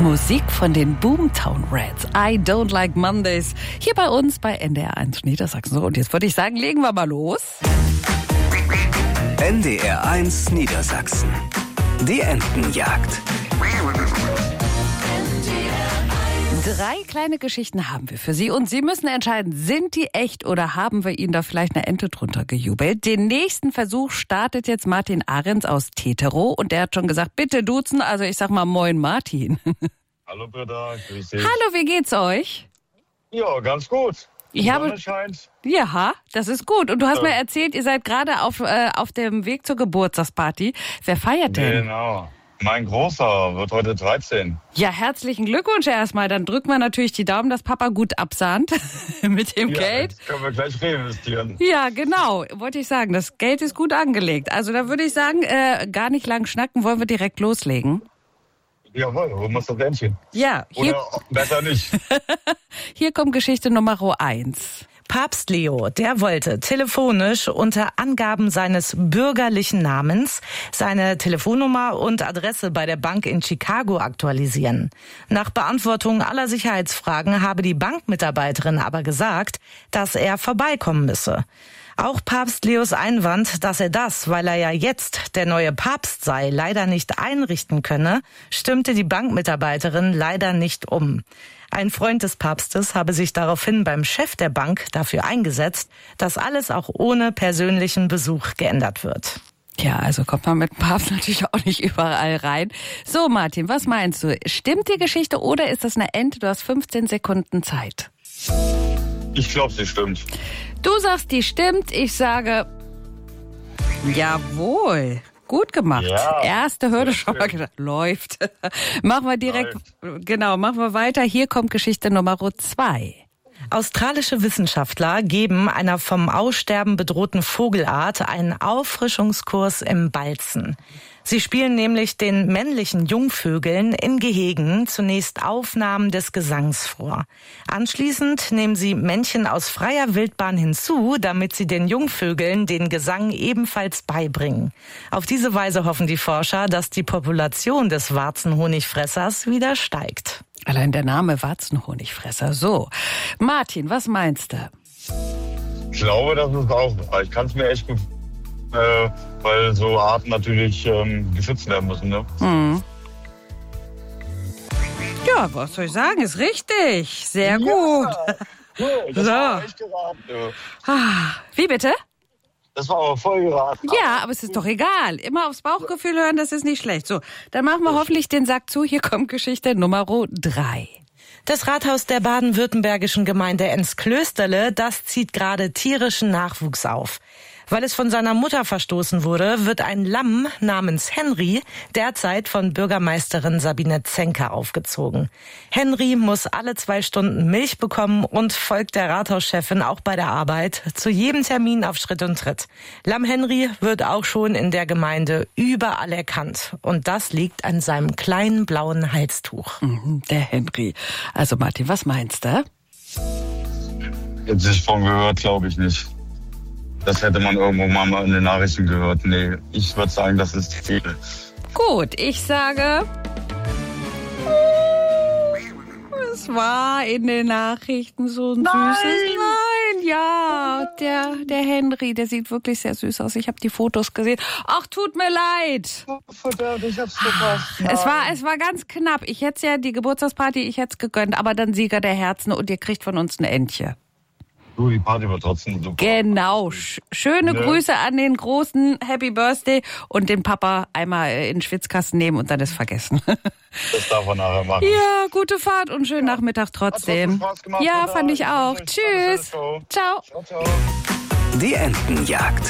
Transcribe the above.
Musik von den Boomtown Rats. I Don't Like Mondays. Hier bei uns bei NDR 1 Niedersachsen. So, und jetzt würde ich sagen, legen wir mal los. NDR 1 Niedersachsen. Die Entenjagd. 3 kleine Geschichten haben wir für Sie und Sie müssen entscheiden, sind die echt oder haben wir Ihnen da vielleicht eine Ente drunter gejubelt? Den nächsten Versuch startet jetzt Martin Ahrens aus Teterow und der hat schon gesagt, bitte duzen, also ich sag mal moin Martin. Hallo Britta, grüß dich. Hallo, wie geht's euch? Ja, ganz gut. Die Sonne scheint. Ja, das ist gut. Und du hast mir erzählt, ihr seid gerade auf dem Weg zur Geburtstagsparty. Wer feiert denn? Genau. Mein Großer wird heute 13. Ja, herzlichen Glückwunsch erstmal. Dann drücken wir natürlich die Daumen, dass Papa gut absahnt mit dem Geld. Das können wir gleich reinvestieren. Ja, genau. Wollte ich sagen, das Geld ist gut angelegt. Also da würde ich sagen, gar nicht lang schnacken, wollen wir direkt loslegen. Jawohl, holen wir uns das Entchen. Ja. Oder besser nicht. Hier kommt Geschichte Nummer 1. Papst Leo, der wollte telefonisch unter Angaben seines bürgerlichen Namens seine Telefonnummer und Adresse bei der Bank in Chicago aktualisieren. Nach Beantwortung aller Sicherheitsfragen habe die Bankmitarbeiterin aber gesagt, dass er vorbeikommen müsse. Auch Papst Leos Einwand, dass er das, weil er ja jetzt der neue Papst sei, leider nicht einrichten könne, stimmte die Bankmitarbeiterin leider nicht um. Ein Freund des Papstes habe sich daraufhin beim Chef der Bank dafür eingesetzt, dass alles auch ohne persönlichen Besuch geändert wird. Ja, also kommt man mit dem Papst natürlich auch nicht überall rein. So, Martin, was meinst du? Stimmt die Geschichte oder ist das eine Ente? Du hast 15 Sekunden Zeit. Ich glaube, sie stimmt. Du sagst, die stimmt. Ich sage, jawohl. Gut gemacht. Ja, erste Hürde schon mal gedacht. Läuft. Machen wir direkt, machen wir weiter. Hier kommt Geschichte Nummer 2. Australische Wissenschaftler geben einer vom Aussterben bedrohten Vogelart einen Auffrischungskurs im Balzen. Sie spielen nämlich den männlichen Jungvögeln in Gehegen zunächst Aufnahmen des Gesangs vor. Anschließend nehmen sie Männchen aus freier Wildbahn hinzu, damit sie den Jungvögeln den Gesang ebenfalls beibringen. Auf diese Weise hoffen die Forscher, dass die Population des Warzenhonigfressers wieder steigt. Allein der Name Warzenhonigfresser. So, Martin, was meinst du? Ich glaube, das ist auch. Ich kann es mir echt gut, weil so Arten natürlich geschützt werden müssen. Ne? Hm. Ja, was soll ich sagen? Ist richtig. Sehr gut. Cool, das war echt geraten. Wie bitte? Das war aber voll geraten. Ja, aber es ist doch egal. Immer aufs Bauchgefühl hören, das ist nicht schlecht. So, dann machen wir hoffentlich den Sack zu. Hier kommt Geschichte Nummer 3. Das Rathaus der baden-württembergischen Gemeinde Enz-Klösterle, das zieht gerade tierischen Nachwuchs auf. Weil es von seiner Mutter verstoßen wurde, wird ein Lamm namens Henry derzeit von Bürgermeisterin Sabine Zenker aufgezogen. Henry muss alle 2 Stunden Milch bekommen und folgt der Rathauschefin auch bei der Arbeit zu jedem Termin auf Schritt und Tritt. Lamm Henry wird auch schon in der Gemeinde überall erkannt. Und das liegt an seinem kleinen blauen Halstuch. Der Henry. Also Martin, was meinst du? Jetzt ist von gehört, glaube ich nicht. Das hätte man irgendwo mal in den Nachrichten gehört. Nee, ich würde sagen, das ist viel. Gut, ich sage, es war in den Nachrichten so ein süßes. Nein, ja, der Henry, der sieht wirklich sehr süß aus. Ich habe die Fotos gesehen. Ach, tut mir leid. Verdammt, ich hab's verpasst. Es war ganz knapp. Ich hätte ja die Geburtstagsparty, ich hätte es gegönnt, aber dann Sieger der Herzen und ihr kriegt von uns ein Entchen. Du, die Party war trotzdem super. Genau. Schöne Grüße an den großen Happy Birthday und den Papa einmal in den Schwitzkasten nehmen und dann ist vergessen. Das darf man nachher machen. Ja, gute Fahrt und schönen Nachmittag trotzdem. Hat Spaß gemacht, Ja, oder? fand ich auch. Tschüss. Ciao. Ciao. Ciao, ciao. Die Entenjagd.